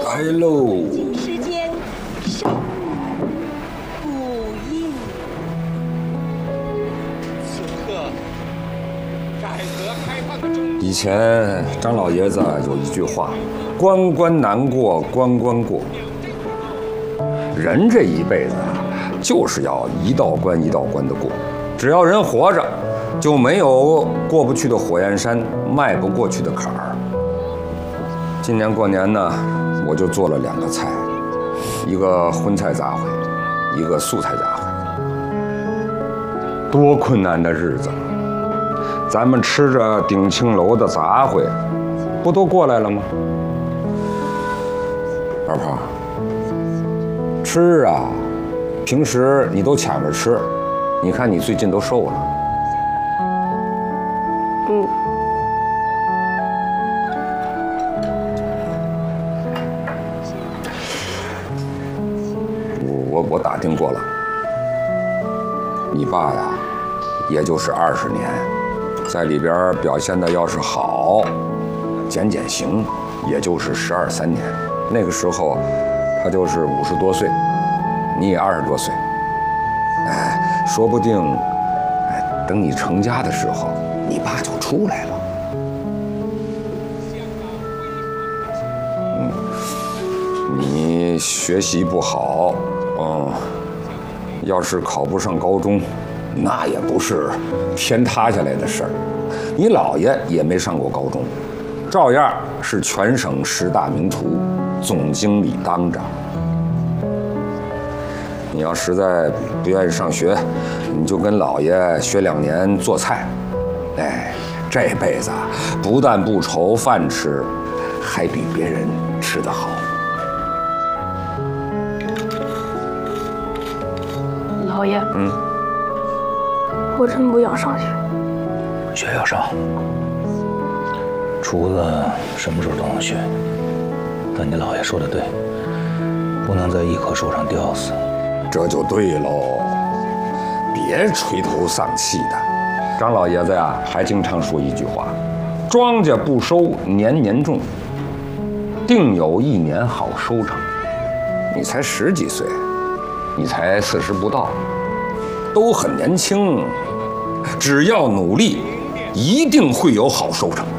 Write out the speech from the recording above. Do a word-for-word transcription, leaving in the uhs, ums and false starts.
来喽！ 北京时间上午夜。 此刻，改革开放的中。 以前张老爷子有一句话：“关关难过关关过。”人这一辈子啊，就是要一道关一道关的过。只要人活着，就没有过不去的火焰山，迈不过去的坎儿。今年过年呢，我就做了两个菜，一个荤菜杂烩，一个素菜杂烩。多困难的日子，咱们吃着鼎庆楼的杂烩，不都过来了吗？二胖，吃啊，平时你都抢着吃，你看你最近都瘦了。 嗯。 我我打听过了，你爸呀，也就是二十年，在里边表现的要是好，减减刑，也就是十二三年。那个时候，他就是五十多岁，你也二十多岁，哎，说不定，哎，等你成家的时候，你爸就出来了。嗯，你学习不好。嗯，要是考不上高中，那也不是天塌下来的事儿。你姥爷也没上过高中，照样是全省十大名厨，总经理当着。你要实在不愿意上学，你就跟姥爷学两年做菜。哎，这辈子不但不愁饭吃，还比别人吃得好。 老爷， 嗯， 我真不想上学。 学要上，厨子什么时候都能学。但你姥爷说的对，不能在一棵树上吊死。 这就对喽，别垂头丧气的。张老爷子呀，还经常说一句话：庄稼不收年年种，定有一年好收成。你才十几岁，你才四十不到，都很年轻，只要努力，一定会有好收成。